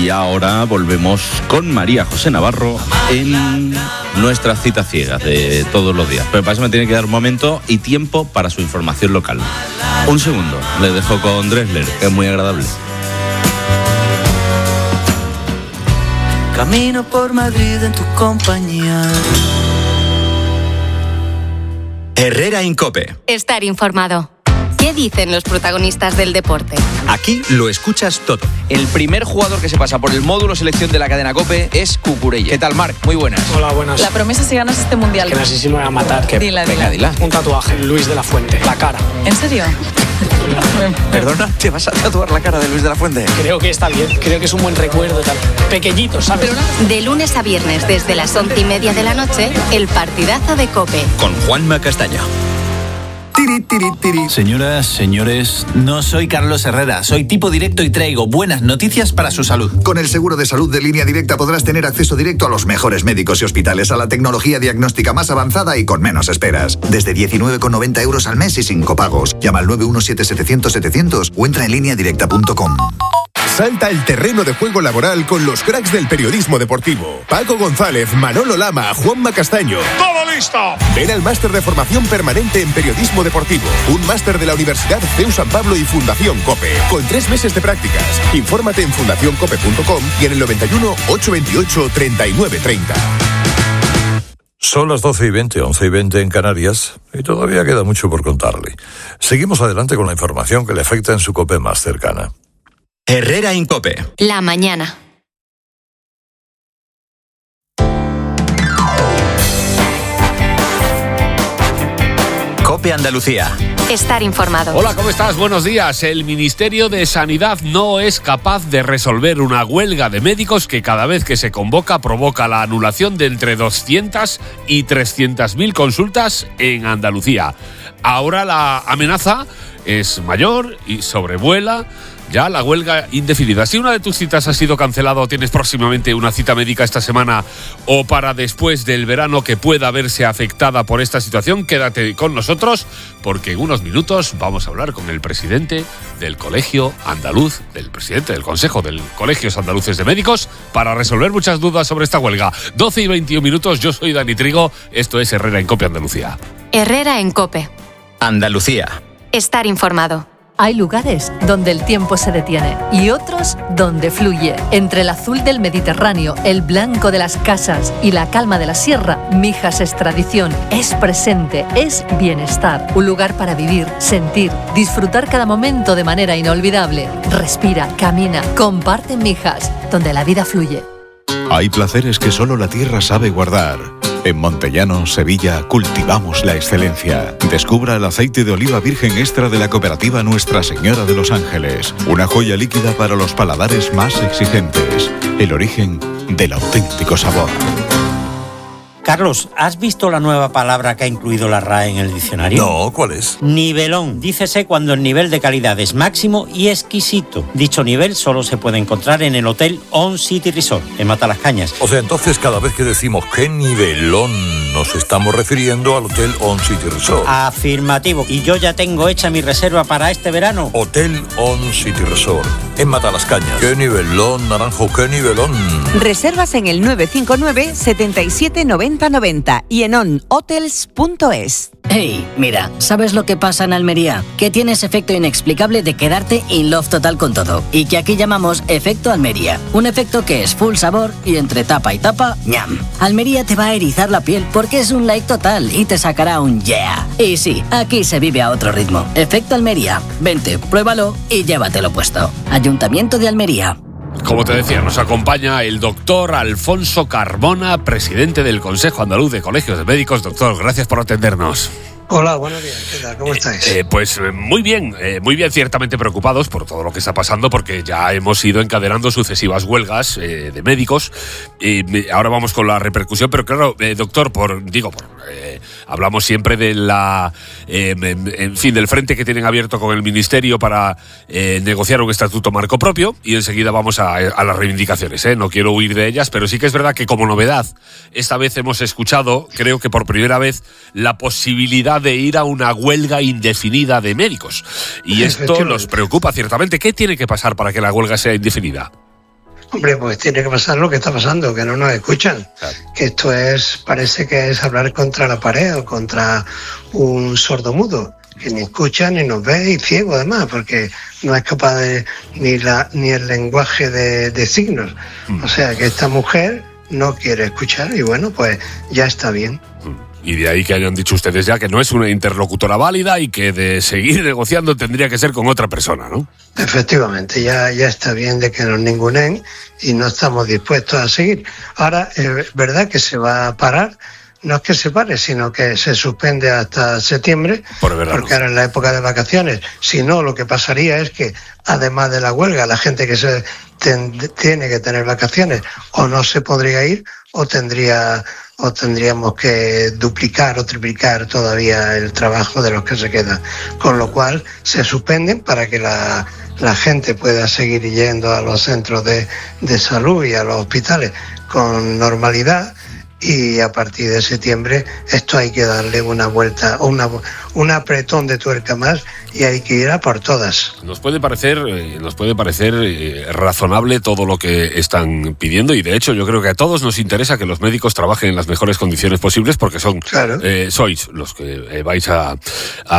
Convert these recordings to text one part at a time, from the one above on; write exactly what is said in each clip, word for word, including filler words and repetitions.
Y ahora volvemos con María José Navarro en nuestras citas ciegas de todos los días. Pero para eso me tiene que dar un momento y tiempo para su información local. Un segundo, le dejo con Dressler, que es muy agradable. Camino por Madrid en tu compañía. Herrera Incope. Estar informado. ¿Qué dicen los protagonistas del deporte? Aquí lo escuchas todo. El primer jugador que se pasa por el módulo selección de la cadena COPE es Cucurella. ¿Qué tal, Marc? Muy buenas. Hola, buenas. La promesa si ganas este mundial. Que no sé si me voy a matar. Que... Dila, dila. dila. Un tatuaje, Luis de la Fuente, la cara. ¿En serio? Perdona, ¿te vas a tatuar la cara de Luis de la Fuente? Creo que está bien, creo que es un buen recuerdo, tal. Pequeñito, ¿sabes? De lunes a viernes desde las once y media de la noche, el partidazo de COPE. Con Juanma Castaño. Tiri, tiri, tiri. Señoras, señores, no soy Carlos Herrera, soy tipo directo y traigo buenas noticias para su salud. Con el seguro de salud de Línea Directa podrás tener acceso directo a los mejores médicos y hospitales, a la tecnología diagnóstica más avanzada y con menos esperas. Desde diecinueve con noventa euros al mes y sin copagos. Llama al nueve uno siete setecientos setecientos o entra en línea directa punto com. Salta el terreno de juego laboral con los cracks del periodismo deportivo. Paco González, Manolo Lama, Juanma Castaño. ¡Todo listo! Ven al máster de formación permanente en periodismo deportivo. Un máster de la Universidad C E U San Pablo y Fundación COPE. Con tres meses de prácticas. Infórmate en fundación cope punto com y en el noventa y uno, ochocientos veintiocho, treinta y nueve treinta. Son las doce y veinte, once y veinte en Canarias, y todavía queda mucho por contarle. Seguimos adelante con la información que le afecta en su COPE más cercana. Herrera Incope. La mañana. COPE Andalucía. Estar informado. Hola, ¿cómo estás? Buenos días. El Ministerio de Sanidad no es capaz de resolver una huelga de médicos que cada vez que se convoca provoca la anulación de entre doscientas y trescientas mil consultas en Andalucía. Ahora la amenaza es mayor y sobrevuela ya la huelga indefinida. Si una de tus citas ha sido cancelada o tienes próximamente una cita médica esta semana o para después del verano que pueda verse afectada por esta situación, quédate con nosotros porque en unos minutos vamos a hablar con el presidente del Colegio Andaluz, del presidente del Consejo del Colegios Andaluces de Médicos, para resolver muchas dudas sobre esta huelga. doce y veintiún minutos, yo soy Dani Trigo, esto es Herrera en COPE Andalucía. Herrera en COPE. Andalucía. Estar informado. Hay lugares donde el tiempo se detiene y otros donde fluye. Entre el azul del Mediterráneo, el blanco de las casas y la calma de la sierra, Mijas es tradición, es presente, es bienestar. Un lugar para vivir, sentir, disfrutar cada momento de manera inolvidable. Respira, camina, comparte en Mijas, donde la vida fluye. Hay placeres que solo la tierra sabe guardar. En Montellano, Sevilla, cultivamos la excelencia. Descubra el aceite de oliva virgen extra de la cooperativa Nuestra Señora de los Ángeles. Una joya líquida para los paladares más exigentes. El origen del auténtico sabor. Carlos, ¿has visto la nueva palabra que ha incluido la R A E en el diccionario? No, ¿cuál es? Nivelón. Dícese cuando el nivel de calidad es máximo y exquisito. Dicho nivel solo se puede encontrar en el Hotel On City Resort, en Matalascañas. O sea, entonces cada vez que decimos qué nivelón nos estamos refiriendo al Hotel On City Resort. Afirmativo. Y yo ya tengo hecha mi reserva para este verano. Hotel On City Resort, en Matalascañas. Qué nivelón, Naranjo, qué nivelón. Reservas en el nueve cinco nueve, setenta y siete, noventa noventa y en on hotels punto es. Hey, mira, ¿sabes lo que pasa en Almería? Que tienes efecto inexplicable de quedarte in love total con todo. Y que aquí llamamos efecto Almería. Un efecto que es full sabor y entre tapa y tapa, ñam. Almería te va a erizar la piel porque es un like total y te sacará un yeah. Y sí, aquí se vive a otro ritmo. Efecto Almería. Vente, pruébalo y llévatelo puesto. Ayuntamiento de Almería. Como te decía, nos acompaña el doctor Alfonso Carmona, presidente del Consejo Andaluz de Colegios de Médicos. Doctor, gracias por atendernos. Hola, buenos días. ¿Qué tal? ¿Cómo estáis? Eh, pues muy bien, eh, muy bien, ciertamente preocupados por todo lo que está pasando, porque ya hemos ido encadenando sucesivas huelgas eh, de médicos. Y ahora vamos con la repercusión, pero claro, eh, doctor, por digo, por, eh, hablamos siempre de la, eh, en fin, del frente que tienen abierto con el Ministerio para eh, negociar un estatuto marco propio, y enseguida vamos a, a las reivindicaciones. ¿eh? No quiero huir de ellas, pero sí que es verdad que como novedad, esta vez hemos escuchado, creo que por primera vez, la posibilidad de ir a una huelga indefinida de médicos. Y esto nos preocupa ciertamente. ¿Qué tiene que pasar para que la huelga sea indefinida? Hombre, pues tiene que pasar lo que está pasando, que no nos escuchan. Claro. Que esto es, parece que es hablar contra la pared o contra un sordomudo, que ni escucha ni nos ve y ciego además, porque no es capaz de ni la ni el lenguaje de, de signos. Mm. O sea que esta mujer no quiere escuchar y bueno, pues ya está bien. Y de ahí que hayan dicho ustedes ya que no es una interlocutora válida y que de seguir negociando tendría que ser con otra persona, ¿no? Efectivamente, ya, ya está bien de que nos ningunen y no estamos dispuestos a seguir. Ahora, es verdad que se va a parar, no es que se pare, sino que se suspende hasta septiembre, Por porque ahora es la época de vacaciones. Si no, lo que pasaría es que, además de la huelga, la gente que se ten, tiene que tener vacaciones o no se podría ir o tendría... o tendríamos que duplicar o triplicar todavía el trabajo de los que se quedan. Con lo cual se suspenden para que la, la gente pueda seguir yendo a los centros de, de salud y a los hospitales con normalidad, y a partir de septiembre esto hay que darle una vuelta, una, un apretón de tuerca más, y hay que ir a por todas. Nos puede parecer, eh, nos puede parecer eh, razonable todo lo que están pidiendo, y de hecho yo creo que a todos nos interesa que los médicos trabajen en las mejores condiciones posibles, porque son claro. eh, sois los que eh, vais a, a,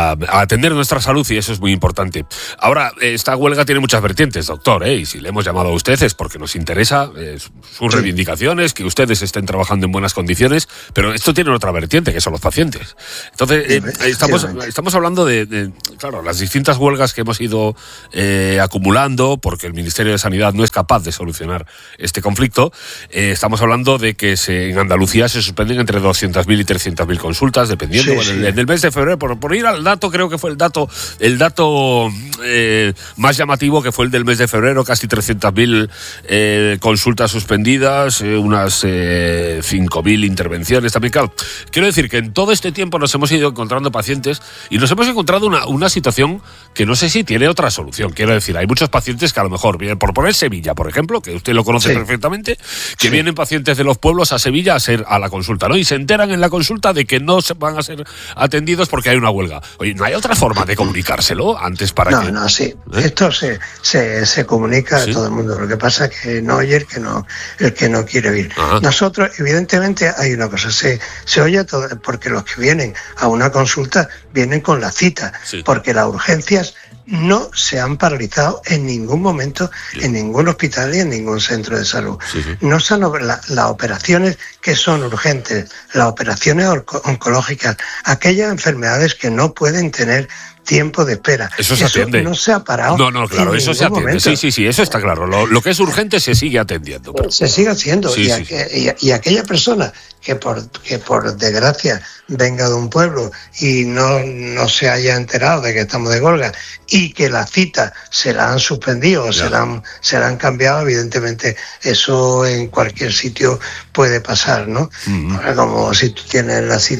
a atender nuestra salud, y eso es muy importante. Ahora, esta huelga tiene muchas vertientes, doctor, ¿eh? Y si le hemos llamado a usted es porque nos interesa eh, sus sí. reivindicaciones, que ustedes estén trabajando en buenas condiciones, pero esto tiene otra vertiente, que son los pacientes. Entonces, eh, estamos, estamos hablando de, de, claro, las distintas huelgas que hemos ido eh, acumulando, porque el Ministerio de Sanidad no es capaz de solucionar este conflicto. Eh, estamos hablando de que se, en Andalucía se suspenden entre doscientas mil y trescientas mil consultas, dependiendo. Sí, sí. En, el, en el mes de febrero, por, por ir al dato, creo que fue el dato, el dato eh, más llamativo, que fue el del mes de febrero, casi trescientas mil eh, consultas suspendidas, eh, unas eh, cinco mil intervenciones también. Claro, quiero decir que en todo este tiempo nos hemos ido encontrando pacientes y nos hemos encontrado una, una situación que no sé si tiene otra solución. Quiero decir, hay muchos pacientes que a lo mejor vienen, por poner Sevilla, por ejemplo, que usted lo conoce sí. perfectamente, que sí. vienen pacientes de los pueblos a Sevilla a ser a la consulta, ¿no? Y se enteran en la consulta de que no se van a ser atendidos porque hay una huelga. Oye, ¿no hay otra forma de comunicárselo antes para no, que...? No, no, sí. ¿Eh? Esto se, se, se comunica ¿Sí? a todo el mundo. Lo que pasa es que no oye el que no, el que no quiere oír. Ajá. Nosotros, evidentemente, hay una cosa, se, se oye todo, porque los que vienen a una consulta vienen con la cita, sí. porque las urgencias no se han paralizado en ningún momento, sí. en ningún hospital y en ningún centro de salud. Sí, sí. No son la, las operaciones que son urgentes, las operaciones oncológicas, aquellas enfermedades que no pueden tener tiempo de espera. Eso se eso atiende. No se ha parado. No, no, claro, eso se atiende. Momento. Sí, sí, sí, eso está claro. Lo, lo que es urgente se sigue atendiendo. Pero... Se sigue haciendo. Sí, y, sí, aqu- sí. Y, y aquella persona que por, que por desgracia venga de un pueblo y no, no se haya enterado de que estamos de huelga y que la cita se la han suspendido o se la han, se la han cambiado, evidentemente eso en cualquier sitio puede pasar, ¿no? Uh-huh. Como si tú tienes la cita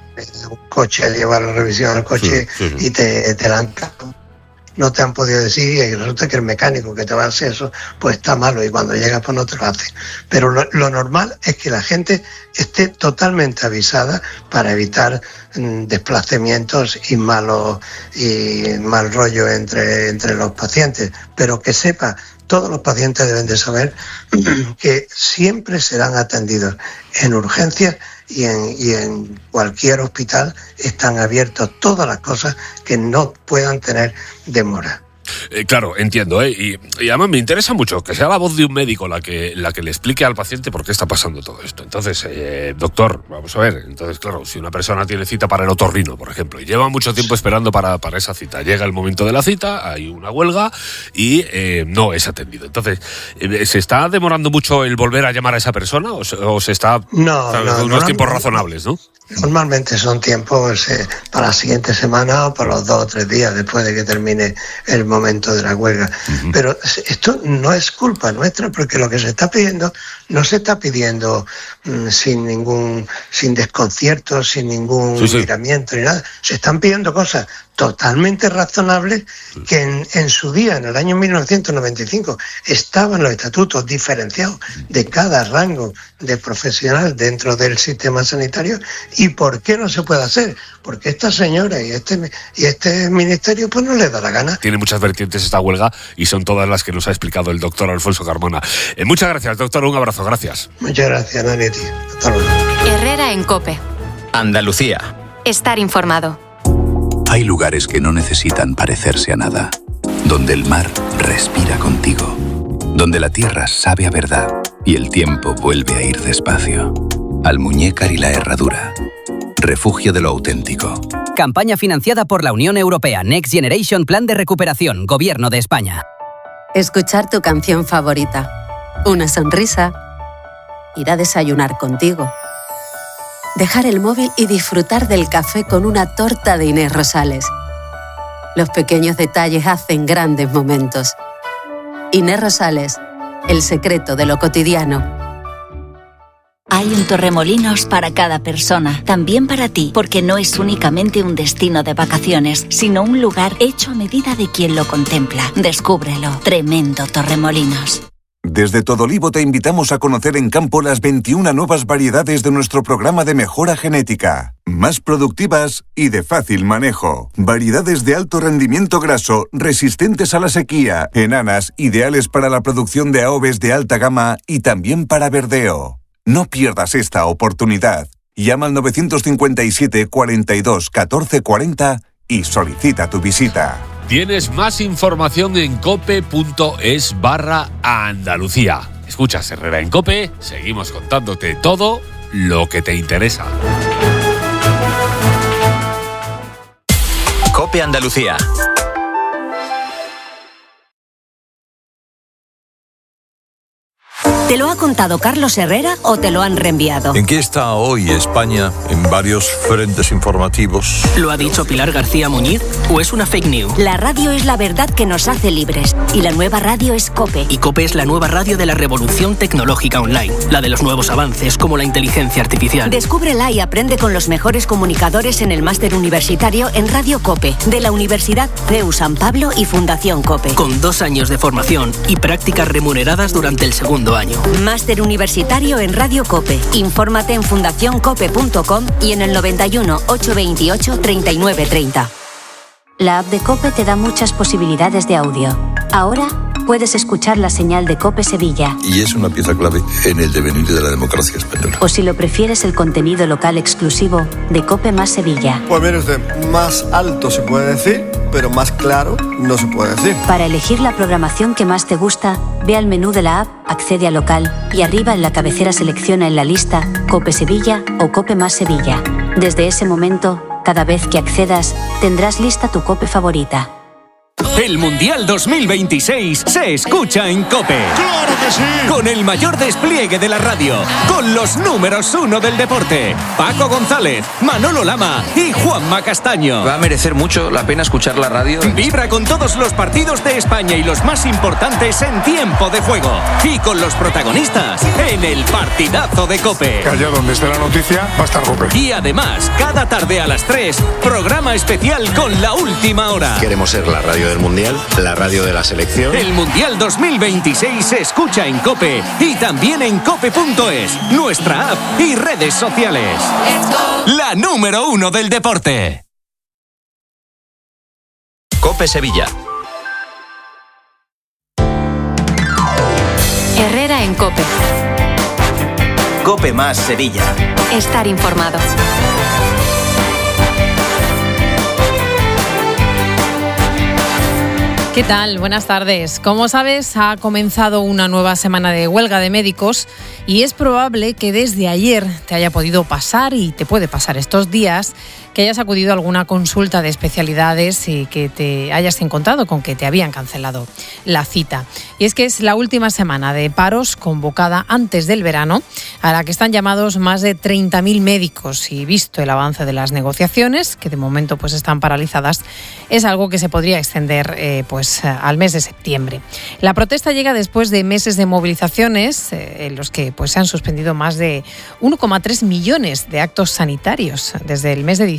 un coche, a llevar la revisión al coche sí, sí, sí. y te, te la han no te han podido decir, y resulta que el mecánico que te va a hacer eso pues está malo, y cuando llegas pues no te lo hace. Pero lo, lo normal es que la gente esté totalmente avisada para evitar mm, desplazamientos y malos y mal rollo entre, entre los pacientes, pero que sepa, todos los pacientes deben de saber que siempre serán atendidos en urgencias y en, y en cualquier hospital están abiertos todas las cosas que no puedan tener demora. Eh, claro, entiendo, ¿eh? Y, y además me interesa mucho que sea la voz de un médico la que, la que le explique al paciente por qué está pasando todo esto. Entonces, eh, doctor, vamos a ver, entonces claro, si una persona tiene cita para el otorrino, por ejemplo, y lleva mucho tiempo esperando para, para esa cita, llega el momento de la cita, hay una huelga y eh, no es atendido. Entonces, eh, ¿se está demorando mucho el volver a llamar a esa persona o se, o se está... No, ¿sabes? no, Unos no, tiempos no, razonables, ¿no? Normalmente son tiempos eh, para la siguiente semana o para los dos o tres días después de que termine el momento de la huelga. Uh-huh. Pero esto no es culpa nuestra, porque lo que se está pidiendo no se está pidiendo mmm, sin ningún, sin desconcierto, sin ningún sí, sí. miramiento ni nada. Se están pidiendo cosas totalmente razonables que en, en su día, en el año mil novecientos noventa y cinco, estaban los estatutos diferenciados de cada rango de profesional dentro del sistema sanitario. ¿Y por qué no se puede hacer? Porque esta señora y este, y este ministerio pues no les da la gana. Tiene muchas vertientes esta huelga y son todas las que nos ha explicado el doctor Alfonso Carmona. Eh, muchas gracias, doctor. Un abrazo. Gracias. Muchas gracias, Nani, tío. Hasta luego. Herrera en COPE. Andalucía. Estar informado. Hay lugares que no necesitan parecerse a nada, donde el mar respira contigo, donde la tierra sabe a verdad y el tiempo vuelve a ir despacio. Almuñécar y la Herradura. Refugio de lo auténtico. Campaña financiada por la Unión Europea. Next Generation Plan de Recuperación. Gobierno de España. Escuchar tu canción favorita. Una sonrisa. Ir a desayunar contigo. Dejar el móvil y disfrutar del café con una torta de Inés Rosales. Los pequeños detalles hacen grandes momentos. Inés Rosales, el secreto de lo cotidiano. Hay un Torremolinos para cada persona, también para ti, porque no es únicamente un destino de vacaciones, sino un lugar hecho a medida de quien lo contempla. Descúbrelo. Tremendo Torremolinos. Desde Todolivo te invitamos a conocer en campo las veintiuna nuevas variedades de nuestro programa de mejora genética. Más productivas y de fácil manejo. Variedades de alto rendimiento graso, resistentes a la sequía, enanas, ideales para la producción de aves de alta gama y también para verdeo. No pierdas esta oportunidad. Llama al novecientos cincuenta y siete, cuarenta y dos, catorce cuarenta y solicita tu visita. Tienes más información en cope.es barra Andalucía. Escuchas Herrera en COPE, seguimos contándote todo lo que te interesa. COPE Andalucía. ¿Te lo ha contado Carlos Herrera o te lo han reenviado? ¿En qué está hoy España en varios frentes informativos? ¿Lo ha dicho Pilar García Muñiz o es una fake news? La radio es la verdad que nos hace libres y la nueva radio es COPE. Y COPE es la nueva radio de la revolución tecnológica online, la de los nuevos avances como la inteligencia artificial. Descúbrela y aprende con los mejores comunicadores en el máster universitario en Radio COPE de la Universidad C E U San Pablo y Fundación COPE. Con dos años de formación y prácticas remuneradas durante el segundo año. Máster universitario en Radio COPE. Infórmate en fundación cope punto com y en el noventa y uno, ochocientos veintiocho, treinta y nueve treinta. La app de COPE te da muchas posibilidades de audio. Ahora puedes escuchar la señal de COPE Sevilla. Y es una pieza clave en el devenir de la democracia española. O si lo prefieres, el contenido local exclusivo de COPE más Sevilla. Pues mire usted, más alto se puede decir, pero más claro no se puede decir. Para elegir la programación que más te gusta, ve al menú de la app, accede a local y arriba en la cabecera selecciona en la lista COPE Sevilla o COPE más Sevilla. Desde ese momento, cada vez que accedas, tendrás lista tu COPE favorita. El Mundial dos mil veintiséis se escucha en COPE. ¡Claro que sí! Con el mayor despliegue de la radio, con los números uno del deporte, Paco González, Manolo Lama y Juanma Castaño. Va a merecer mucho la pena escuchar la radio. Vibra con todos los partidos de España y los más importantes en tiempo de juego. Y con los protagonistas en el partidazo de COPE. Allá donde esté la noticia, va a estar COPE. Y además, cada tarde a las tres, programa especial con la última hora. Queremos ser la radio del Mundial, la radio de la selección. El Mundial dos mil veintiséis se escucha en COPE y también en cope punto es, nuestra app y redes sociales. La número uno del deporte. COPE Sevilla. Herrera en COPE. COPE más Sevilla. Estar informado. ¿Qué tal? Buenas tardes. Como sabes, ha comenzado una nueva semana de huelga de médicos y es probable que desde ayer te haya podido pasar y te puede pasar estos días que hayas acudido a alguna consulta de especialidades y que te hayas encontrado con que te habían cancelado la cita. Y es que es la última semana de paros convocada antes del verano, a la que están llamados más de treinta mil médicos, y visto el avance de las negociaciones, que de momento pues están paralizadas, es algo que se podría extender eh, pues al mes de septiembre. La protesta llega después de meses de movilizaciones eh, en los que pues se han suspendido más de uno coma tres millones de actos sanitarios desde el mes de diciembre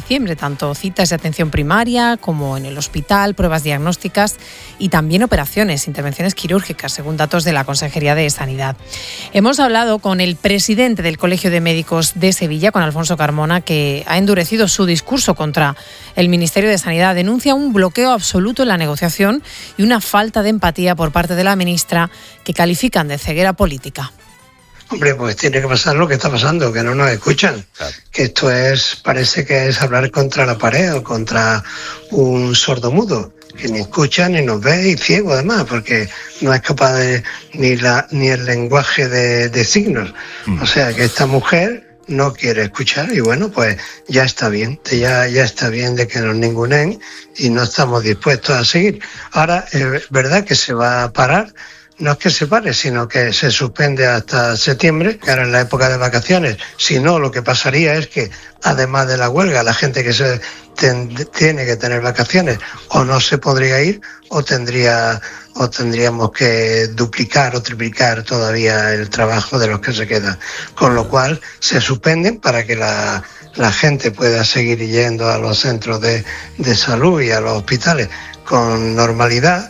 diciembre, tanto citas de atención primaria como en el hospital, pruebas diagnósticas y también operaciones, intervenciones quirúrgicas, según datos de la Consejería de Sanidad. Hemos hablado con el presidente del Colegio de Médicos de Sevilla, con Alfonso Carmona, que ha endurecido su discurso contra el Ministerio de Sanidad. Denuncia un bloqueo absoluto en la negociación y una falta de empatía por parte de la ministra, que califican de ceguera política. Hombre, pues tiene que pasar lo que está pasando, que no nos escuchan. Claro. Que esto es, parece que es hablar contra la pared o contra un sordomudo, que ni escucha ni nos ve y ciego además, porque no es capaz de ni la ni el lenguaje de, de signos. Mm. O sea que esta mujer no quiere escuchar y bueno, pues ya está bien, ya, ya está bien de que nos ningunen y no estamos dispuestos a seguir. Ahora, es verdad que se va a parar. No es que se pare, sino que se suspende hasta septiembre, que ahora en la época de vacaciones. Si no, lo que pasaría es que, además de la huelga, la gente que se ten, tiene que tener vacaciones o no se podría ir o tendría o tendríamos que duplicar o triplicar todavía el trabajo de los que se quedan. Con lo cual, se suspenden para que la, la gente pueda seguir yendo a los centros de, de salud y a los hospitales con normalidad.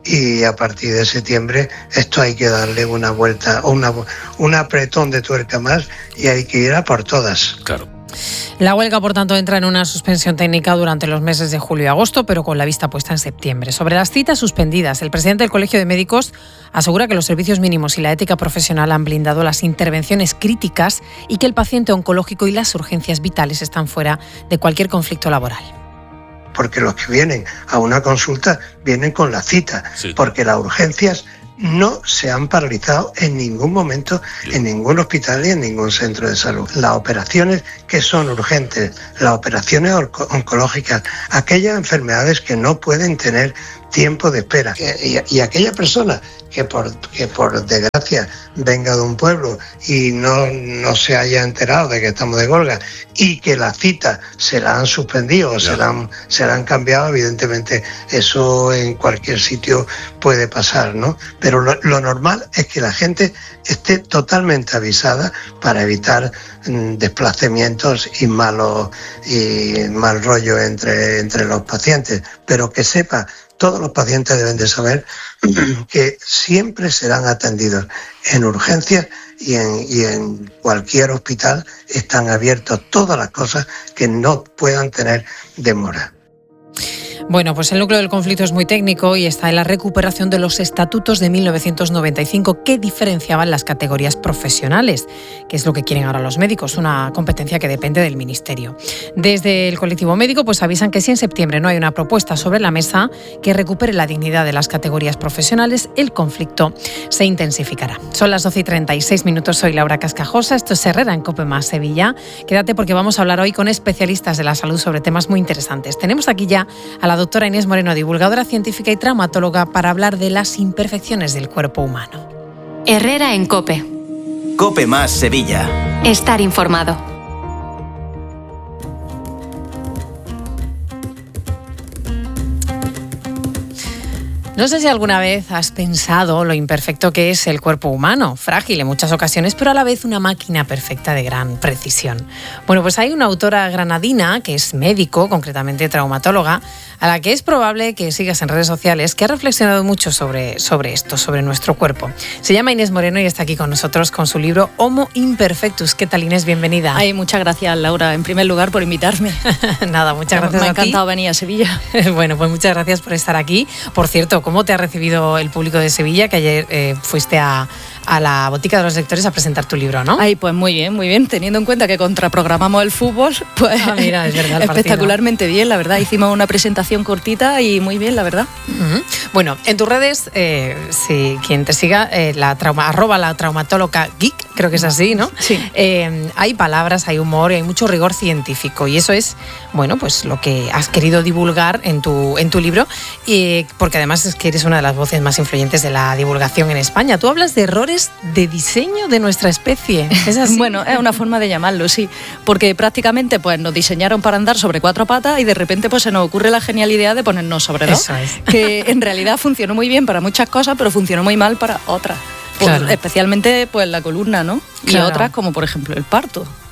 Y a partir de septiembre esto hay que darle una vuelta, una, un apretón de tuerca más y hay que ir a por todas. Claro. La huelga, por tanto, entra en una suspensión técnica durante los meses de julio y agosto, pero con la vista puesta en septiembre. Sobre las citas suspendidas, el presidente del Colegio de Médicos asegura que los servicios mínimos y la ética profesional han blindado las intervenciones críticas y que el paciente oncológico y las urgencias vitales están fuera de cualquier conflicto laboral. Porque los que vienen a una consulta vienen con la cita, sí. Porque las urgencias no se han paralizado en ningún momento, sí. En ningún hospital y en ningún centro de salud. Las operaciones que son urgentes, las operaciones oncológicas, aquellas enfermedades que no pueden tener tiempo de espera. Y, y aquella persona que por, que por desgracia venga de un pueblo y no, no se haya enterado de que estamos de huelga y que la cita se la han suspendido o se la han, se la han cambiado, evidentemente eso en cualquier sitio puede pasar, ¿no? Pero lo, lo normal es que la gente esté totalmente avisada para evitar mm, desplazamientos y malos y mal rollo entre, entre los pacientes, pero que sepa, todos los pacientes deben de saber que siempre serán atendidos en urgencias y en, y en cualquier hospital están abiertos todas las cosas que no puedan tener demora. Bueno, pues el núcleo del conflicto es muy técnico y está en la recuperación de los estatutos de mil novecientos noventa y cinco que diferenciaban las categorías profesionales, que es lo que quieren ahora los médicos, una competencia que depende del Ministerio. Desde el colectivo médico pues avisan que si en septiembre no hay una propuesta sobre la mesa que recupere la dignidad de las categorías profesionales, el conflicto se intensificará. Son las doce y treinta y seis minutos, soy Laura Cascajosa, esto es Herrera en COPE más Sevilla. Quédate porque vamos a hablar hoy con especialistas de la salud sobre temas muy interesantes. Tenemos aquí ya a la doctora Inés Moreno, divulgadora científica y traumatóloga, para hablar de las imperfecciones del cuerpo humano. Herrera en COPE. COPE más Sevilla. Estar informado. No sé si alguna vez has pensado lo imperfecto que es el cuerpo humano, frágil en muchas ocasiones, pero a la vez una máquina perfecta de gran precisión. Bueno, pues hay una autora granadina que es médico, concretamente traumatóloga, a la que es probable que sigas en redes sociales, que ha reflexionado mucho sobre, sobre esto, sobre nuestro cuerpo. Se llama Inés Moreno y está aquí con nosotros con su libro Homo Imperfectus. ¿Qué tal, Inés? Bienvenida. Ay, muchas gracias, Laura, en primer lugar, por invitarme. Nada, muchas gracias Me ha a ti. encantado venir a Sevilla. Bueno, pues muchas gracias por estar aquí. Por cierto, ¿cómo te ha recibido el público de Sevilla, que ayer eh, fuiste a, a la Botica de los Lectores a presentar tu libro, ¿no? Ay, pues muy bien, muy bien. Teniendo en cuenta que contraprogramamos el fútbol, pues ah, mira, es verdad, el espectacularmente partido. bien, la verdad. Hicimos una presentación cortita y muy bien, la verdad. Uh-huh. Bueno, en tus redes, eh, si quien te siga, eh, la trauma, arroba la traumatóloga geek, creo que es así, ¿no? Sí. Eh, hay palabras, hay humor y hay mucho rigor científico, y eso es, bueno, pues lo que has querido divulgar en tu, en tu libro, y, porque además es que eres una de las voces más influyentes de la divulgación en España. Tú hablas de errores de diseño de nuestra especie. ¿Es así? Bueno, es una forma de llamarlo, sí, porque prácticamente pues nos diseñaron para andar sobre cuatro patas y de repente pues se nos ocurre la genial idea de ponernos sobre dos. Eso es. Que en realidad funcionó muy bien para muchas cosas, pero funcionó muy mal para otras. Pues, claro. Especialmente pues la columna, ¿no? Y claro. otras como por ejemplo el parto.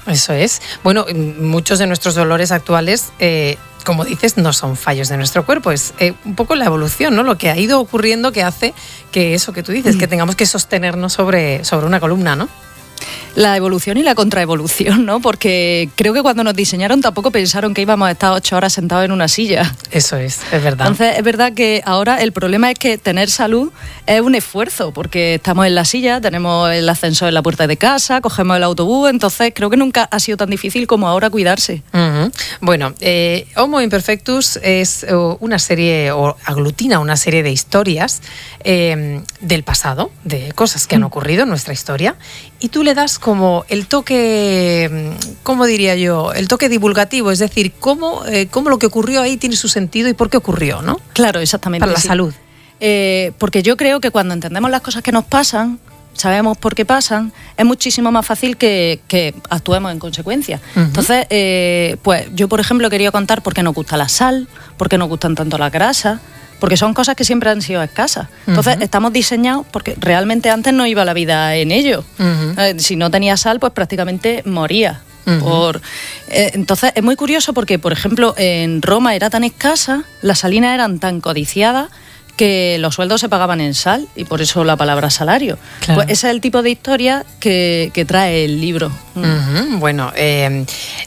Eso es. Bueno, muchos de nuestros dolores actuales, eh, como dices, no son fallos de nuestro cuerpo, es eh, un poco la evolución, ¿no? Lo que ha ido ocurriendo que hace que eso que tú dices, mm. que tengamos que sostenernos sobre, sobre una columna, ¿no? La evolución y la contraevolución, ¿no? Porque creo que cuando nos diseñaron tampoco pensaron que íbamos a estar ocho horas sentados en una silla. Eso es, es verdad. Entonces, es verdad que ahora el problema es que tener salud es un esfuerzo, porque estamos en la silla, tenemos el ascensor en la puerta de casa, cogemos el autobús, entonces creo que nunca ha sido tan difícil como ahora cuidarse. Uh-huh. Bueno, eh, Homo Imperfectus es una serie, o aglutina una serie de historias eh, del pasado, de cosas que han ocurrido en nuestra historia, y tú le das como el toque, ¿cómo diría yo? El toque divulgativo, es decir, cómo, eh, cómo lo que ocurrió ahí tiene su sentido y por qué ocurrió, ¿no? Claro, exactamente. Para la sí. salud. Eh, porque yo creo que cuando entendemos las cosas que nos pasan, sabemos por qué pasan, es muchísimo más fácil que, que actuemos en consecuencia. Uh-huh. Entonces, eh, pues yo, por ejemplo, quería contar por qué nos gusta la sal, por qué nos gustan tanto las grasas, porque son cosas que siempre han sido escasas. Entonces, uh-huh. estamos diseñados porque realmente antes no iba la vida en ello. Uh-huh. Eh, si no tenía sal, pues prácticamente moría. Uh-huh. Por, eh, entonces, es muy curioso porque, por ejemplo, en Roma era tan escasa, las salinas eran tan codiciadas, que los sueldos se pagaban en sal, y por eso la palabra salario. Claro. Pues ese es el tipo de historia que, que trae el libro. Uh-huh. Bueno, eh,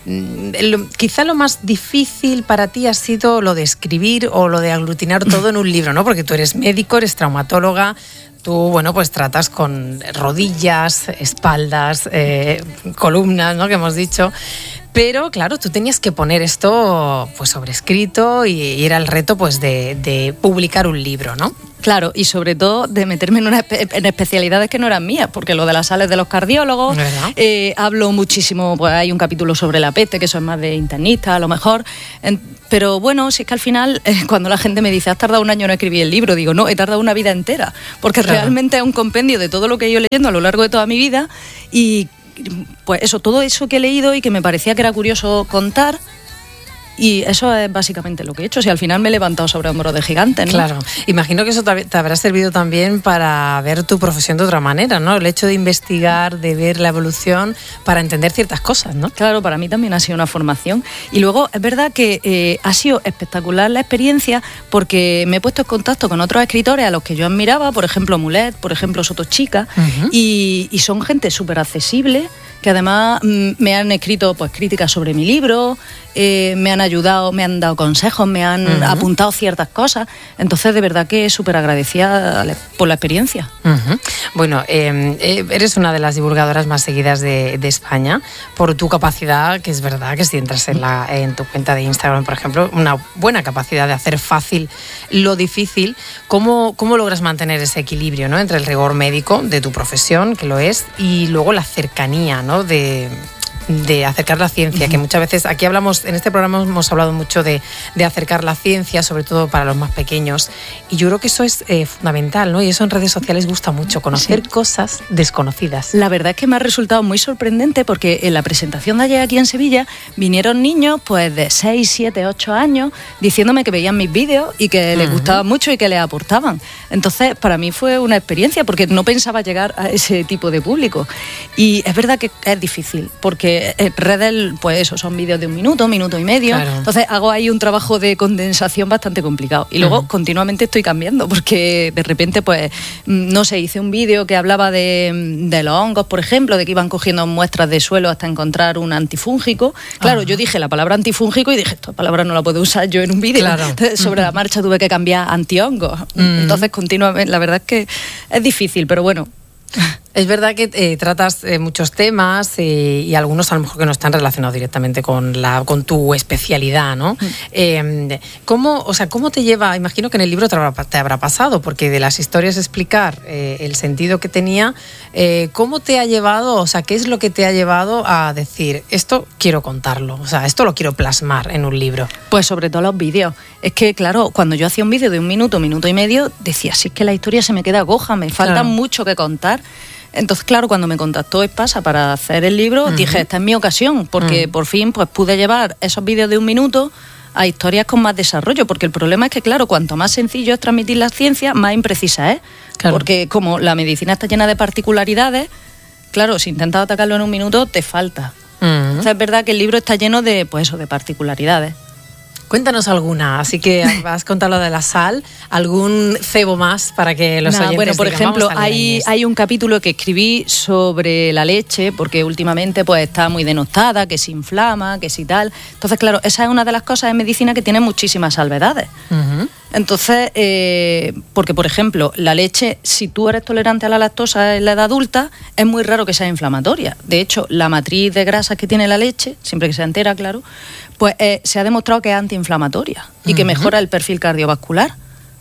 lo, quizá lo más difícil para ti ha sido lo de escribir o lo de aglutinar todo en un libro, ¿no? Porque tú eres médico, eres traumatóloga, tú, bueno, pues tratas con rodillas, espaldas, eh, columnas, ¿no? Que hemos dicho. Pero, claro, tú tenías que poner esto pues sobre escrito y, y era el reto pues de, de publicar un libro, ¿no? Claro, y sobre todo de meterme en, una, en especialidades que no eran mías, porque lo de las sales de los cardiólogos, eh, hablo muchísimo, pues hay un capítulo sobre la peste, que eso es más de internista a lo mejor, en, pero bueno, si es que al final, eh, cuando la gente me dice, has tardado un año en escribir el libro, digo, no, he tardado una vida entera, porque claro. realmente es un compendio de todo lo que he ido leyendo a lo largo de toda mi vida, y pues eso, todo eso que he leído y que me parecía que era curioso contar, y eso es básicamente lo que he hecho. O sea, al final me he levantado sobre hombros de gigantes, ¿no? Claro. Imagino que eso te habrá servido también para ver tu profesión de otra manera, ¿no? El hecho de investigar, de ver la evolución para entender ciertas cosas, ¿no? Claro, para mí también ha sido una formación. Y luego es verdad que eh, ha sido espectacular la experiencia porque me he puesto en contacto con otros escritores a los que yo admiraba, por ejemplo Mulet, por ejemplo Soto Chica, uh-huh. y, y son gente súper accesible, que además mm, me han escrito pues críticas sobre mi libro, eh, me han ayudado, me han dado consejos, me han uh-huh. apuntado ciertas cosas. Entonces, de verdad que súper agradecida por la experiencia. Uh-huh. Bueno, eh, eres una de las divulgadoras más seguidas de, de España por tu capacidad, que es verdad que si entras en, la, en tu cuenta de Instagram, por ejemplo, una buena capacidad de hacer fácil lo difícil. ¿Cómo, cómo logras mantener ese equilibrio, ¿no? Entre el rigor médico de tu profesión, que lo es, y luego la cercanía, ¿no? de, de acercar la ciencia, que muchas veces aquí hablamos, en este programa hemos hablado mucho de, de acercar la ciencia, sobre todo para los más pequeños, y yo creo que eso es eh, fundamental, ¿no? Y eso en redes sociales gusta mucho, conocer sí. cosas desconocidas. La verdad es que me ha resultado muy sorprendente porque en la presentación de ayer aquí en Sevilla vinieron niños pues de seis, siete, ocho años diciéndome que veían mis vídeos y que les uh-huh. gustaban mucho y que les aportaban. Entonces, para mí fue una experiencia porque no pensaba llegar a ese tipo de público. Y es verdad que es difícil porque redes, pues eso, son vídeos de un minuto, minuto y medio. Claro. Entonces hago ahí un trabajo de condensación bastante complicado. Y luego uh-huh. continuamente estoy cambiando, porque de repente, pues, no sé, hice un vídeo que hablaba de, de los hongos, por ejemplo, de que iban cogiendo muestras de suelo hasta encontrar un antifúngico. Claro, uh-huh. yo dije la palabra antifúngico y dije, esta palabra no la puedo usar yo en un vídeo. Claro. Entonces, sobre uh-huh. la marcha tuve que cambiar antihongos. Uh-huh. Entonces, continuamente, la verdad es que es difícil, pero bueno. Es verdad que eh, tratas eh, muchos temas eh, y algunos a lo mejor que no están relacionados directamente con la con tu especialidad, ¿no? Mm. Eh, ¿cómo, o sea, ¿cómo te lleva? Imagino que en el libro te habrá, te habrá pasado, porque de las historias explicar eh, el sentido que tenía, eh, ¿cómo te ha llevado? O sea, ¿qué es lo que te ha llevado a decir, esto quiero contarlo? O sea, esto lo quiero plasmar en un libro. Pues sobre todo los vídeos. Es que, claro, cuando yo hacía un vídeo de un minuto, minuto y medio, decía, si es que la historia se me queda coja, me falta claro. mucho que contar. Entonces, claro, cuando me contactó Espasa para hacer el libro, uh-huh. dije, esta es mi ocasión, porque uh-huh. por fin pues pude llevar esos vídeos de un minuto a historias con más desarrollo, porque el problema es que, claro, cuanto más sencillo es transmitir la ciencia, más imprecisa es, claro. porque como la medicina está llena de particularidades, claro, si intentas atacarlo en un minuto, te falta. Uh-huh. Entonces, es verdad que el libro está lleno de, pues eso, de particularidades. Cuéntanos alguna, así que has contado lo de la sal, algún cebo más para que los Nah, oyentes bueno, por digan, ejemplo, vamos a leer hay, esto. hay un capítulo que escribí sobre la leche, porque últimamente pues está muy denostada, que se inflama, que si tal. Entonces, claro, esa es una de las cosas en medicina que tiene muchísimas salvedades. Uh-huh. Entonces, eh, porque por ejemplo, la leche, si tú eres tolerante a la lactosa en la edad adulta, es muy raro que sea inflamatoria. De hecho, la matriz de grasas que tiene la leche, siempre que sea entera, claro, pues eh, se ha demostrado que es antiinflamatoria y uh-huh. que mejora el perfil cardiovascular.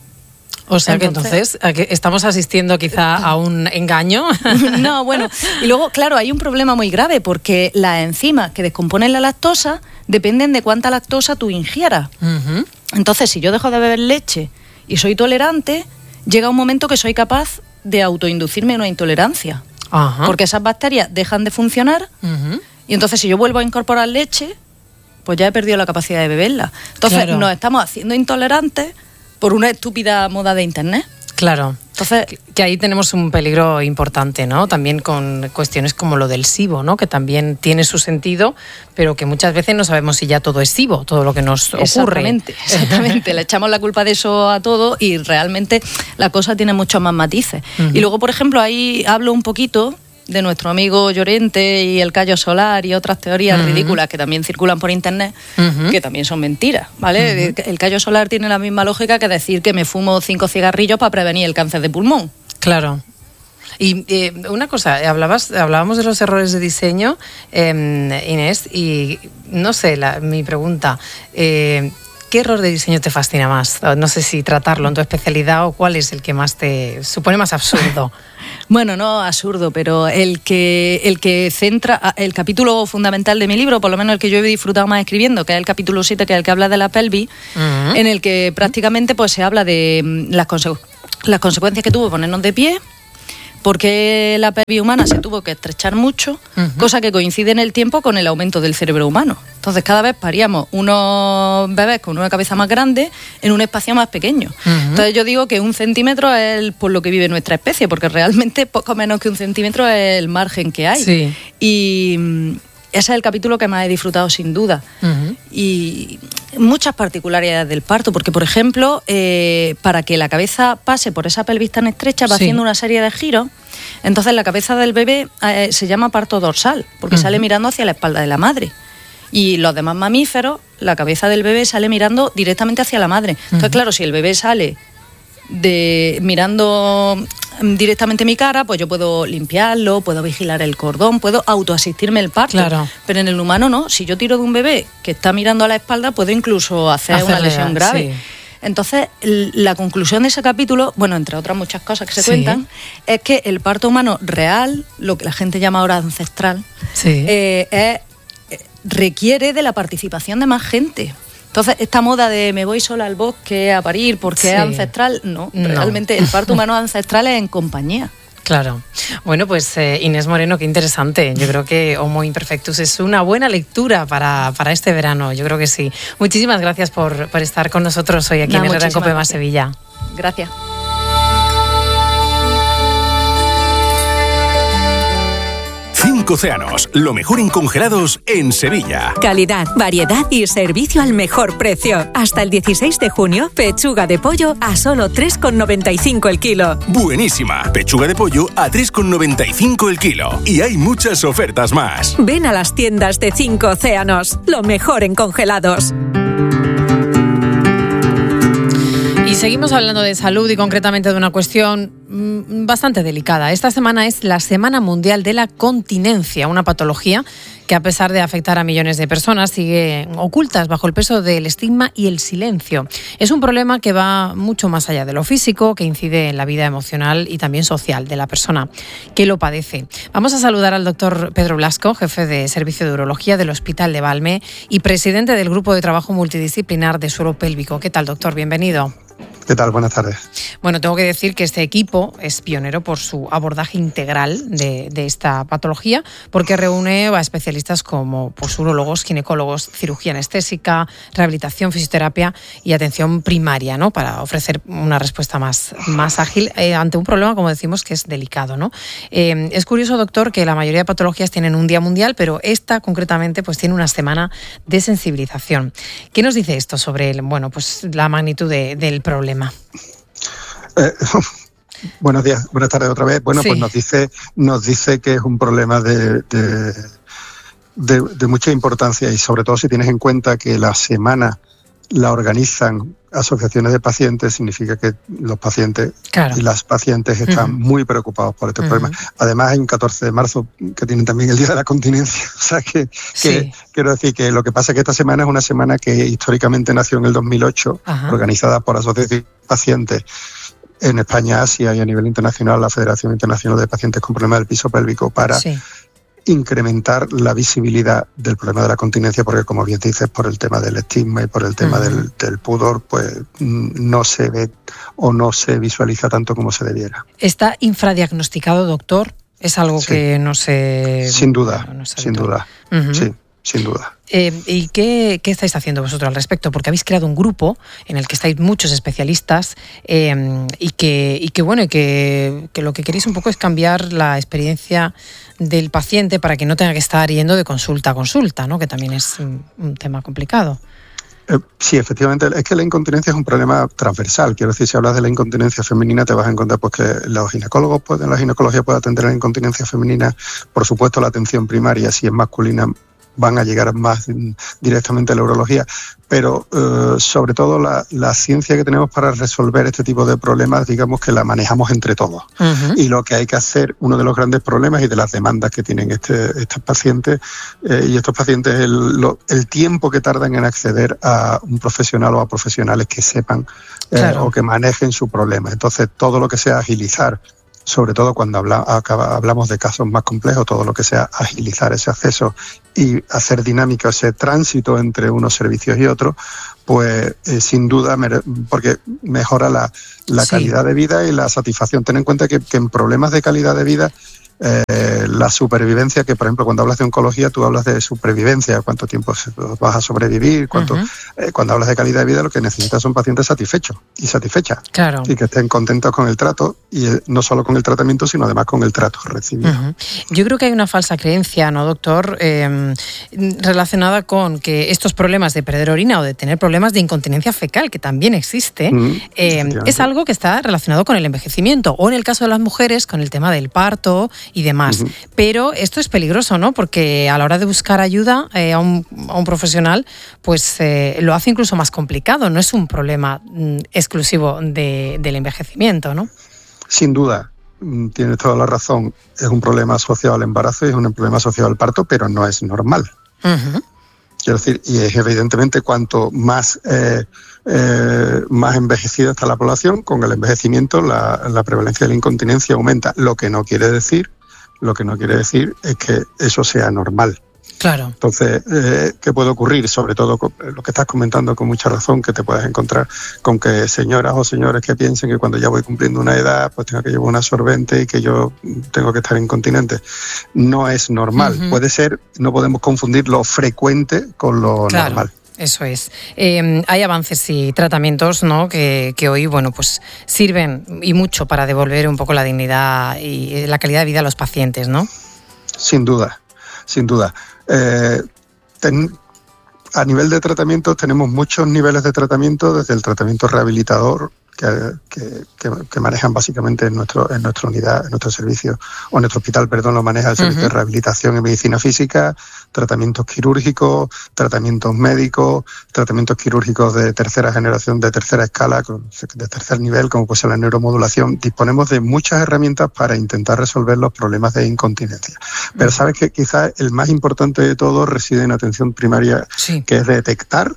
O sea que entonces, ¿a que estamos asistiendo quizá a un engaño? No, bueno, y luego, claro, hay un problema muy grave porque las enzimas que descomponen la lactosa dependen de cuánta lactosa tú ingieras. Uh-huh. Entonces, si yo dejo de beber leche y soy tolerante, llega un momento que soy capaz de autoinducirme una intolerancia. Ajá. Porque esas bacterias dejan de funcionar Uh-huh. y entonces si yo vuelvo a incorporar leche, pues ya he perdido la capacidad de beberla. Entonces, Claro. nos estamos haciendo intolerantes por una estúpida moda de internet. Claro. Entonces, que, que ahí tenemos un peligro importante, ¿no? También con cuestiones como lo del SIBO, ¿no? Que también tiene su sentido, pero que muchas veces no sabemos si ya todo es SIBO, todo lo que nos ocurre. Exactamente, exactamente. Le echamos la culpa de eso a todo y realmente la cosa tiene muchos más matices. Uh-huh. Y luego, por ejemplo, ahí hablo un poquito de nuestro amigo Llorente y el callo solar y otras teorías Uh-huh. ridículas que también circulan por internet, Uh-huh. que también son mentiras, ¿vale? Uh-huh. El callo solar tiene la misma lógica que decir que me fumo cinco cigarrillos para prevenir el cáncer de pulmón. Claro. Y eh, una cosa, hablabas, hablábamos de los errores de diseño, eh, Inés, y no sé, la, mi pregunta, eh, ¿qué error de diseño te fascina más? No sé si tratarlo en tu especialidad o cuál es el que más te supone más absurdo. Bueno, no absurdo, pero el que el que centra el capítulo fundamental de mi libro, por lo menos el que yo he disfrutado más escribiendo, que es el capítulo siete, que es el que habla de la pelvis, Uh-huh. en el que prácticamente pues se habla de mm, las, conse- las consecuencias que tuvo ponernos de pie, porque la pelvis humana se tuvo que estrechar mucho, Uh-huh. cosa que coincide en el tiempo con el aumento del cerebro humano. Entonces cada vez paríamos unos bebés con una cabeza más grande en un espacio más pequeño. Uh-huh. Entonces yo digo que un centímetro es el, por lo que vive nuestra especie, porque realmente poco menos que un centímetro es el margen que hay. Sí. Y mm, ese es el capítulo que más he disfrutado sin duda. Uh-huh. Y muchas particularidades del parto, porque por ejemplo, eh, para que la cabeza pase por esa pelvis tan estrecha va Sí. haciendo una serie de giros. Entonces la cabeza del bebé eh, se llama parto dorsal, porque Uh-huh. sale mirando hacia la espalda de la madre. Y los demás mamíferos, la cabeza del bebé sale mirando directamente hacia la madre. Entonces, Uh-huh. claro, si el bebé sale de mirando directamente mi cara, pues yo puedo limpiarlo, puedo vigilar el cordón, puedo autoasistirme el parto. Claro. Pero en el humano no. Si yo tiro de un bebé que está mirando a la espalda, puedo incluso hacer Hacerle, una lesión grave. sí. Entonces, l- la conclusión de ese capítulo, bueno, entre otras muchas cosas que se Sí. cuentan, es que el parto humano real, lo que la gente llama ahora ancestral, Sí. eh, es- eh, requiere de la participación de más gente. Entonces, esta moda de me voy sola al bosque a parir porque Sí. es ancestral, no, No. realmente el parto humano ancestral es en compañía. Claro. Bueno, pues eh, Inés Moreno, qué interesante. Yo creo que Homo Imperfectus es una buena lectura para, para este verano. Yo creo que sí. Muchísimas gracias por, por estar con nosotros hoy aquí Nada, en Herrera en muchísimas Cope Más gracias. Sevilla. Gracias. Cinco océanos, lo mejor en congelados en Sevilla. Calidad, variedad y servicio al mejor precio. Hasta el dieciséis de junio, pechuga de pollo a solo tres con noventa y cinco el kilo. Buenísima. Pechuga de pollo a tres con noventa y cinco el kilo. Y hay muchas ofertas más. Ven a las tiendas de Cinco Océanos, lo mejor en congelados. Y seguimos hablando de salud y concretamente de una cuestión mmm, bastante delicada. Esta semana es la Semana Mundial de la Continencia, una patología que a pesar de afectar a millones de personas sigue ocultas bajo el peso del estigma y el silencio. Es un problema que va mucho más allá de lo físico, que incide en la vida emocional y también social de la persona que lo padece. Vamos a saludar al doctor Pedro Blasco, jefe de Servicio de Urología del Hospital de Valme y presidente del Grupo de Trabajo Multidisciplinar de Suelo Pélvico. ¿Qué tal, doctor? Bienvenido. ¿Qué tal? Buenas tardes. Bueno, tengo que decir que este equipo es pionero por su abordaje integral de, de esta patología, porque reúne a especialistas como pues, urólogos, ginecólogos, cirugía anestésica, rehabilitación, fisioterapia y atención primaria, ¿no? Para ofrecer una respuesta más, más ágil eh, ante un problema, como decimos, que es delicado, ¿no? Eh, es curioso, doctor, que la mayoría de patologías tienen un día mundial, pero esta concretamente pues tiene una semana de sensibilización. ¿Qué nos dice esto sobre el, bueno, pues, la magnitud de, del problema? Eh, buenos días, buenas tardes otra vez. Bueno, sí. pues nos dice, nos dice que es un problema de, de, de, de mucha importancia, y sobre todo si tienes en cuenta que la semana la organizan asociaciones de pacientes, significa que los pacientes claro. y las pacientes están uh-huh. muy preocupados por este uh-huh. problema. Además hay un catorce de marzo que tienen también el Día de la Continencia. O sea que, sí. que quiero decir que lo que pasa es que esta semana es una semana que históricamente nació en el dos mil ocho, uh-huh. organizada por asociaciones de pacientes en España, Asia y a nivel internacional, la Federación Internacional de Pacientes con Problemas del Piso Pélvico, para sí. incrementar la visibilidad del problema de la continencia, porque como bien dices, por el tema del estigma y por el tema uh-huh. del, del pudor, pues no se ve o no se visualiza tanto como se debiera. ¿Está infradiagnosticado, doctor? ¿Es algo sí. que no se...? Sin duda, no, no sin duda, uh-huh. sí, sin duda. Eh, ¿Y qué, qué estáis haciendo vosotros al respecto? Porque habéis creado un grupo en el que estáis muchos especialistas eh, y que, y que bueno, y que, que lo que queréis un poco es cambiar la experiencia del paciente para que no tenga que estar yendo de consulta a consulta, ¿no? Que también es un, un tema complicado. Eh, sí, efectivamente, es que la incontinencia es un problema transversal. Quiero decir, si hablas de la incontinencia femenina, te vas a encontrar pues, que los ginecólogos pueden, la ginecología puede atender la incontinencia femenina. Por supuesto, la atención primaria, si es masculina, van a llegar más directamente a la urología, pero eh, sobre todo la, la ciencia que tenemos para resolver este tipo de problemas, digamos que la manejamos entre todos. Uh-huh. Y lo que hay que hacer, uno de los grandes problemas y de las demandas que tienen este, estos pacientes eh, y estos pacientes, es el, lo, el tiempo que tardan en acceder a un profesional o a profesionales que sepan eh, claro. o que manejen su problema. Entonces, todo lo que sea agilizar, sobre todo cuando habla, acaba, hablamos de casos más complejos, todo lo que sea agilizar ese acceso y hacer dinámico ese tránsito entre unos servicios y otros, pues eh, sin duda, mere- porque mejora la, la sí. calidad de vida y la satisfacción. Ten en cuenta que, que en problemas de calidad de vida, eh, la supervivencia, que por ejemplo cuando hablas de oncología tú hablas de supervivencia, cuánto tiempo vas a sobrevivir, cuánto, uh-huh. eh, cuando hablas de calidad de vida lo que necesitas son pacientes satisfechos y satisfechas claro. y que estén contentos con el trato, y eh, no solo con el tratamiento sino además con el trato recibido. Uh-huh. Yo creo que hay una falsa creencia, ¿no, doctor? Eh, relacionada con que estos problemas de perder orina o de tener problemas de incontinencia fecal, que también existe, uh-huh. eh, es algo que está relacionado con el envejecimiento, o en el caso de las mujeres con el tema del parto y demás. Uh-huh. Pero esto es peligroso, ¿no? Porque a la hora de buscar ayuda eh, a, un, a un profesional, pues eh, lo hace incluso más complicado. No es un problema mm, exclusivo de, del envejecimiento, ¿no? Sin duda, tienes toda la razón. Es un problema asociado al embarazo y es un problema asociado al parto, pero no es normal. Uh-huh. Quiero decir, y es evidentemente cuanto más eh, eh, más envejecida está la población, con el envejecimiento la, la prevalencia de la incontinencia aumenta. Lo que no quiere decir Lo que no quiere decir es que eso sea normal. Claro. Entonces, eh, ¿qué puede ocurrir? Sobre todo con lo que estás comentando con mucha razón, que te puedes encontrar con que señoras o señores que piensen que cuando ya voy cumpliendo una edad, pues tengo que llevar un absorbente y que yo tengo que estar incontinente. No es normal. Uh-huh. Puede ser, no podemos confundir lo frecuente con lo claro. normal. Eso es. Eh, hay avances y tratamientos, ¿no? que, que hoy, bueno, pues sirven y mucho para devolver un poco la dignidad y la calidad de vida a los pacientes, ¿no? Sin duda, sin duda. Eh, ten, a nivel de tratamiento tenemos muchos niveles de tratamiento, desde el tratamiento rehabilitador, que, que, que, que manejan básicamente en, nuestro, en nuestra unidad, en nuestro servicio, o en nuestro hospital, perdón, lo maneja el servicio uh-huh. de rehabilitación y medicina física, tratamientos quirúrgicos, tratamientos médicos, tratamientos quirúrgicos de tercera generación, de tercera escala, de tercer nivel, como puede ser la neuromodulación. Disponemos de muchas herramientas para intentar resolver los problemas de incontinencia. Pero uh-huh. sabes que quizás el más importante de todo reside en atención primaria, sí. que es detectar,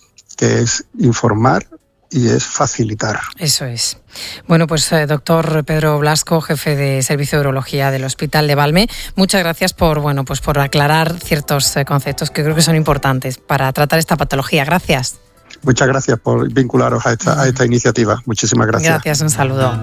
que es informar, y es facilitar. Eso es. Bueno, pues eh, doctor Pedro Blasco, jefe de Servicio de Urología del Hospital de Valme, muchas gracias por bueno pues por aclarar ciertos eh, conceptos que creo que son importantes para tratar esta patología. Gracias. Muchas gracias por vincularos a esta, a esta iniciativa. Muchísimas gracias. Gracias, un saludo.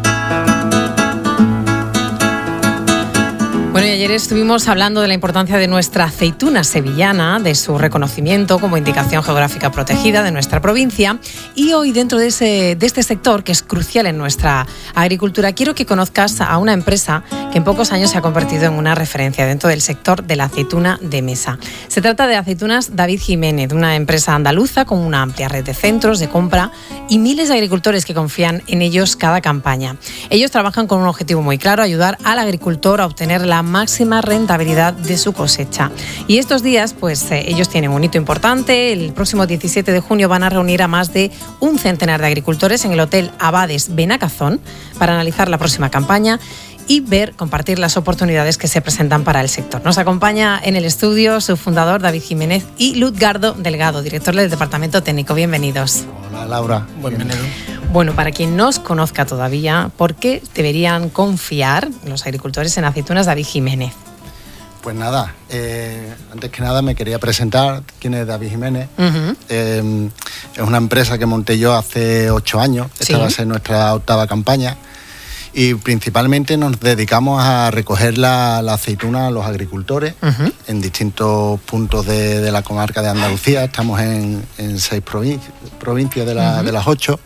Bueno, y ayer estuvimos hablando de la importancia de nuestra aceituna sevillana, de su reconocimiento como indicación geográfica protegida de nuestra provincia, y hoy dentro de, ese, de este sector, que es crucial en nuestra agricultura, quiero que conozcas a una empresa que en pocos años se ha convertido en una referencia dentro del sector de la aceituna de mesa. Se trata de Aceitunas David Jiménez, una empresa andaluza con una amplia red de centros de compra y miles de agricultores que confían en ellos cada campaña. Ellos trabajan con un objetivo muy claro: ayudar al agricultor a obtener la máxima rentabilidad de su cosecha. Y estos días, pues eh, ellos tienen un hito importante. El próximo diecisiete de junio van a reunir a más de un centenar de agricultores en el Hotel Abades Benacazón para analizar la próxima campaña y ver, compartir las oportunidades que se presentan para el sector. Nos acompaña en el estudio su fundador, David Jiménez, y Luzgardo Delgado, director del Departamento Técnico. Bienvenidos. Hola, Laura. Bienvenido. Bueno, para quien no os conozca todavía, ¿por qué deberían confiar los agricultores en Aceitunas David Jiménez? Pues nada, eh, antes que nada me quería presentar quién es David Jiménez. Uh-huh. Eh, es una empresa que monté yo hace ocho años. Esta ¿Sí? va a ser nuestra octava campaña. Y principalmente nos dedicamos a recoger la, la aceituna a los agricultores uh-huh. en distintos puntos de, de la comarca de Andalucía. Estamos en, en seis provincias, provincias de, la, uh-huh. de las ocho.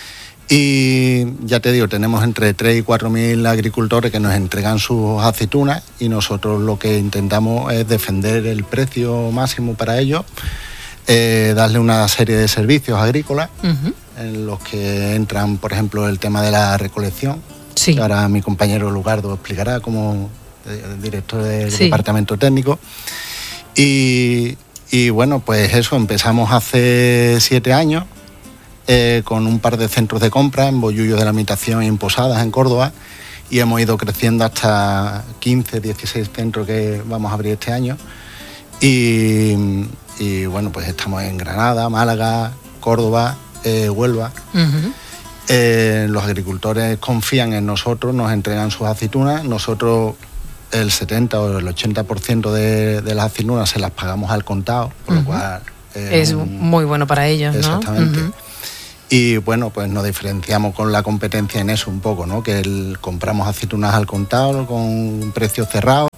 Y ya te digo, tenemos entre tres y cuatro mil agricultores que nos entregan sus aceitunas, y nosotros lo que intentamos es defender el precio máximo para ellos, eh, darle una serie de servicios agrícolas uh-huh. en los que entran, por ejemplo, el tema de la recolección. Sí. Que ahora mi compañero Luzgardo explicará como director del sí. departamento técnico. Y, y bueno, pues eso, empezamos hace siete años eh, con un par de centros de compra en Bollullo de la Mitación y en Posadas, en Córdoba, y hemos ido creciendo hasta quince, dieciséis centros que vamos a abrir este año. Y, y bueno, pues estamos en Granada, Málaga, Córdoba, eh, Huelva. Uh-huh. Eh, los agricultores confían en nosotros, nos entregan sus aceitunas. Nosotros el setenta o el ochenta por ciento de, de las aceitunas se las pagamos al contado, por uh-huh. lo cual eh, es un, muy bueno para ellos, ¿no? Exactamente. Uh-huh. Y bueno, pues nos diferenciamos con la competencia en eso un poco, ¿no? Que el, compramos aceitunas al contado con precios cerrados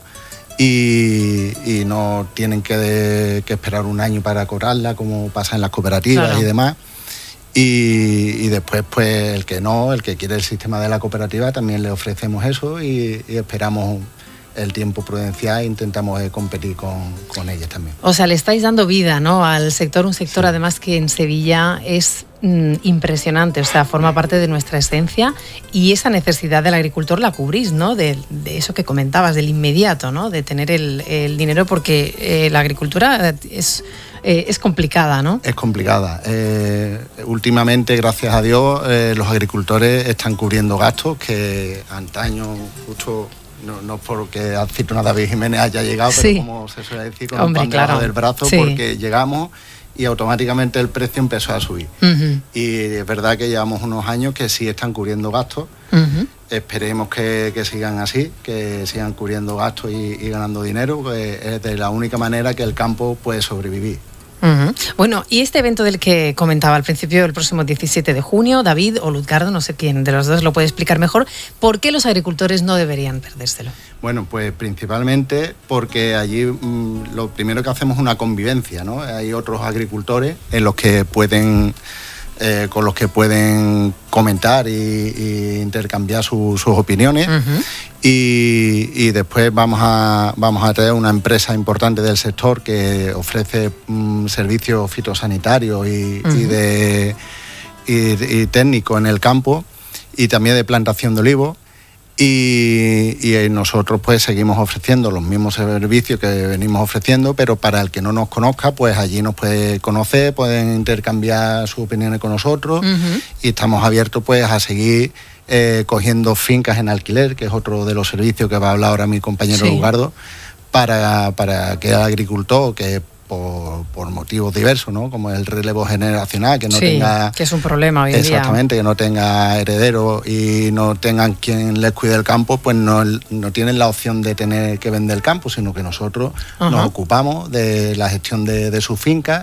y, y no tienen que, de, que esperar un año para cobrarla, como pasa en las cooperativas claro. y demás. Y, y después, pues el que no, el que quiere el sistema de la cooperativa, también le ofrecemos eso y, y esperamos el tiempo prudencial e intentamos eh, competir con, con ellas también. O sea, le estáis dando vida, ¿no?, al sector, un sector sí. además que en Sevilla es mm, impresionante, o sea, forma parte de nuestra esencia, y esa necesidad del agricultor la cubrís, ¿no?, de, de eso que comentabas, del inmediato, ¿no?, de tener el, el dinero, porque eh, la agricultura es... Eh, es complicada, ¿no? Es complicada. Eh, últimamente, gracias a Dios, eh, los agricultores están cubriendo gastos que antaño, justo, no, no porque Aceitunas David Jiménez haya llegado, sí. pero como se suele decir, con Hombre, el pan claro. debajo del brazo, sí. porque llegamos y automáticamente el precio empezó a subir. Uh-huh. Y es verdad que llevamos unos años que sí están cubriendo gastos. Uh-huh. Esperemos que, que sigan así, que sigan cubriendo gastos y, y ganando dinero, que es de la única manera que el campo puede sobrevivir. Uh-huh. Bueno, y este evento del que comentaba al principio, el próximo diecisiete de junio, David o Luzgardo, no sé quién de los dos lo puede explicar mejor, ¿por qué los agricultores no deberían perdérselo? Bueno, pues principalmente porque allí mmm, lo primero que hacemos es una convivencia, ¿no? Hay otros agricultores en los que pueden... Eh, con los que pueden comentar y, y intercambiar su, sus opiniones. Uh-huh. y, y después vamos a, vamos a traer una empresa importante del sector que ofrece um, servicios fitosanitarios y, uh-huh. y, de, y, y técnicos en el campo, y también de plantación de olivos. Y, y nosotros pues seguimos ofreciendo los mismos servicios que venimos ofreciendo, pero para el que no nos conozca, pues allí nos puede conocer, pueden intercambiar sus opiniones con nosotros. Uh-huh. Y estamos abiertos pues a seguir eh, cogiendo fincas en alquiler, que es otro de los servicios que va a hablar ahora mi compañero sí. Luzgardo, para, para que el agricultor que Por, por motivos diversos, ¿no? Como el relevo generacional, que no sí, tenga... que es un problema hoy en día. Exactamente, que no tenga herederos y no tengan quien les cuide el campo, pues no, no tienen la opción de tener que vender el campo, sino que nosotros uh-huh. nos ocupamos de la gestión de, de sus fincas,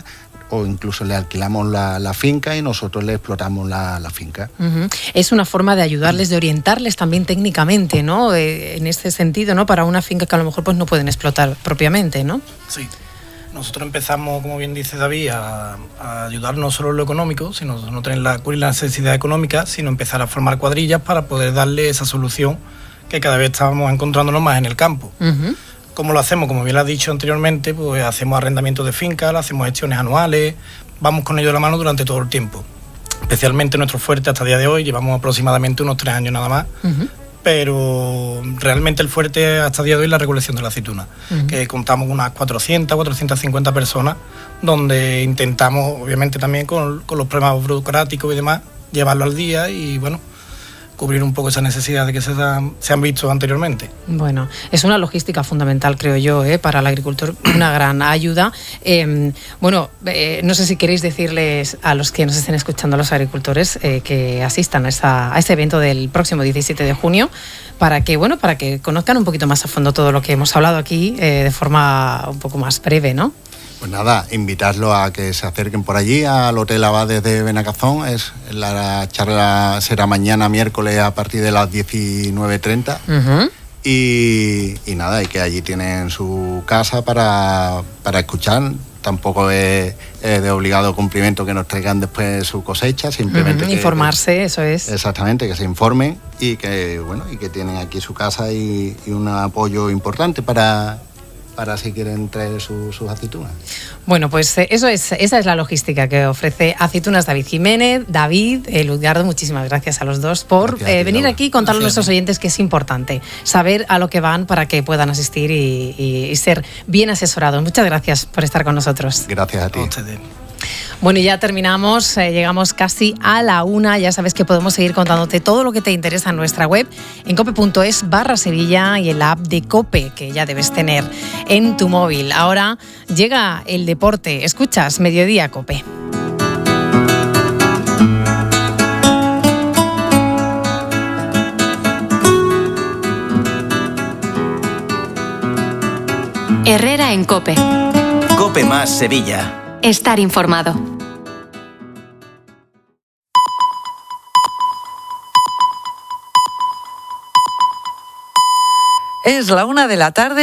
o incluso le alquilamos la, la finca y nosotros le explotamos la, la finca. Uh-huh. Es una forma de ayudarles, de orientarles también técnicamente, ¿no? Eh, en este sentido, ¿no? Para una finca que a lo mejor pues no pueden explotar propiamente, ¿no? Sí. Nosotros empezamos, como bien dice David, a, a ayudar no solo en lo económico, sino no tener la, la necesidad económica, sino empezar a formar cuadrillas para poder darle esa solución que cada vez estábamos encontrándonos más en el campo. Uh-huh. ¿Cómo lo hacemos? Como bien lo has dicho anteriormente, pues hacemos arrendamientos de fincas, hacemos gestiones anuales, vamos con ellos de la mano durante todo el tiempo. Especialmente nuestro fuerte hasta el día de hoy, llevamos aproximadamente unos tres años nada más, uh-huh. pero realmente el fuerte hasta el día de hoy es la recolección de la aceituna, uh-huh. que contamos unas cuatrocientas, cuatrocientas cincuenta personas, donde intentamos, obviamente también con, con los problemas burocráticos y demás, llevarlo al día y bueno, cubrir un poco esa necesidad de que se han, se han visto anteriormente. Bueno, es una logística fundamental, creo yo, ¿eh? Para el agricultor, una gran ayuda. Eh, bueno, eh, no sé si queréis decirles a los que nos estén escuchando, a los agricultores, eh, que asistan a, esta, a este evento del próximo diecisiete de junio, para que, bueno, para que conozcan un poquito más a fondo todo lo que hemos hablado aquí, eh, de forma un poco más breve, ¿no? Pues nada, invitarlos a que se acerquen por allí al Hotel Abades de Benacazón. Es, la charla será mañana miércoles a partir de las diecinueve treinta. Uh-huh. Y, y nada, y que allí tienen su casa para, para escuchar. Tampoco es, es de obligado cumplimiento que nos traigan después su cosecha, simplemente uh-huh. que, informarse, eso es. Exactamente, que se informen y que bueno y que tienen aquí su casa y, y un apoyo importante para para si quieren traer su, sus aceitunas. Bueno, pues eso es, esa es la logística que ofrece Aceitunas David Jiménez. David, eh, Luzgardo, muchísimas gracias a los dos por gracias, eh, venir aquí y contarle a nuestros oyentes que es importante saber a lo que van para que puedan asistir y, y, y ser bien asesorados. Muchas gracias por estar con nosotros. Gracias a ti. Bueno, y ya terminamos, eh, llegamos casi a la una. Ya sabes que podemos seguir contándote todo lo que te interesa en nuestra web, en cope.es barra Sevilla y en la app de Cope, que ya debes tener en tu móvil. Ahora llega el deporte. Escuchas Mediodía Cope. Herrera en Cope. Cope más Sevilla. Estar informado. Es la una de la tarde.